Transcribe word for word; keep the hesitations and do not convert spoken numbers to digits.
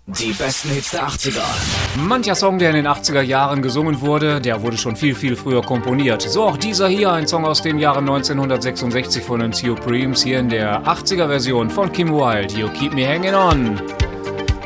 Die besten Hits der achtziger. Mancher Song, der in den achtziger Jahren gesungen wurde, der wurde schon viel, viel früher komponiert. So auch dieser hier, ein Song aus dem Jahre neunzehnhundertsechsundsechzig von den Supremes, hier in der achtziger Version von Kim Wilde, You Keep Me Hanging On.